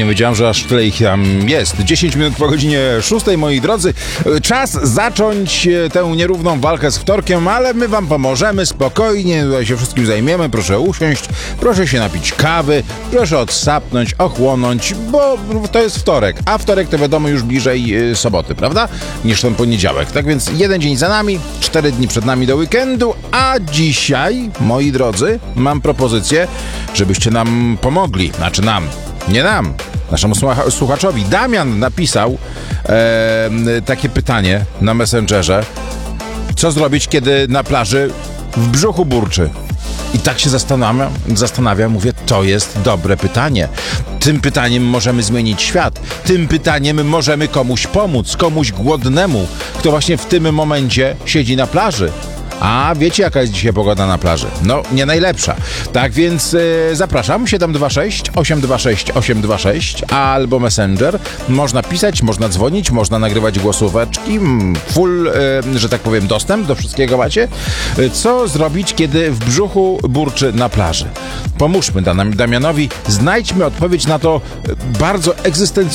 Nie wiedziałem, że aż tyle ich tam jest. 10 minut po godzinie 6, moi drodzy. Czas zacząć tę nierówną walkę z wtorkiem, ale my wam pomożemy spokojnie. Tutaj się wszystkim zajmiemy. Proszę usiąść, proszę się napić kawy, proszę odsapnąć, ochłonąć, bo to jest wtorek. A wtorek to wiadomo już bliżej soboty, prawda? Niż ten poniedziałek. Tak więc jeden dzień za nami, 4 dni przed nami do weekendu, a dzisiaj, moi drodzy, mam propozycję, żebyście nam pomogli. Znaczy nie nam, naszemu słuchaczowi. Damian napisał takie pytanie na Messengerze. Co zrobić, kiedy na plaży w brzuchu burczy? I tak się zastanawiam, mówię, to jest dobre pytanie. Tym pytaniem możemy zmienić świat. Tym pytaniem możemy komuś pomóc, komuś głodnemu, kto właśnie w tym momencie siedzi na plaży. A wiecie, jaka jest dzisiaj pogoda na plaży? No, nie najlepsza. Tak więc zapraszam, 726-826-826 albo Messenger. Można pisać, można dzwonić, można nagrywać głosóweczki. Full, że tak powiem, dostęp do wszystkiego macie. Co zrobić, kiedy w brzuchu burczy na plaży? Pomóżmy Damianowi, znajdźmy odpowiedź na to bardzo egzystencjalne